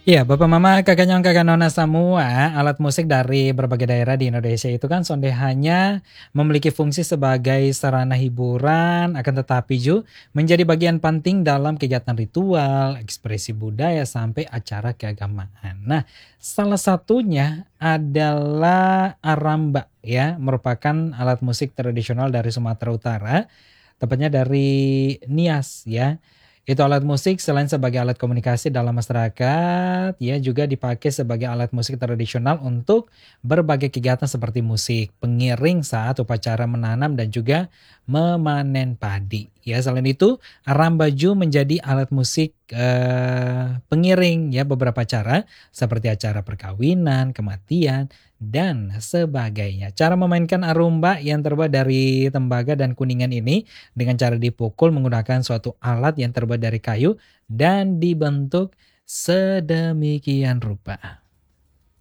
Iya, Bapak Mama, Kakak Nyong, Kakak Nona semua, alat musik dari berbagai daerah di Indonesia itu kan sonde hanya memiliki fungsi sebagai sarana hiburan, akan tetapi menjadi bagian penting dalam kegiatan ritual, ekspresi budaya, sampai acara keagamaan. Nah, salah satunya adalah aramba ya, merupakan alat musik tradisional dari Sumatera Utara, tepatnya dari Nias ya. Itu alat musik selain sebagai alat komunikasi dalam masyarakat, ya juga dipakai sebagai alat musik tradisional untuk berbagai kegiatan seperti musik, pengiring saat upacara menanam dan juga memanen padi. Ya, selain itu, rambaju menjadi alat musik pengiring ya beberapa acara seperti acara perkawinan, kematian, dan sebagainya. Cara memainkan arumba yang terbuat dari tembaga dan kuningan ini dengan cara dipukul menggunakan suatu alat yang terbuat dari kayu dan dibentuk sedemikian rupa.